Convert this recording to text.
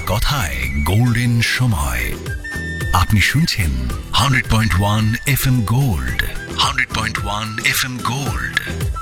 কথায় গোল্ডেন সময়। আপনি শুনছেন 100.1 FM গোল্ড, 100.1 FM গোল্ড।